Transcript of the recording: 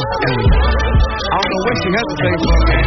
I don't know what she has to say for me.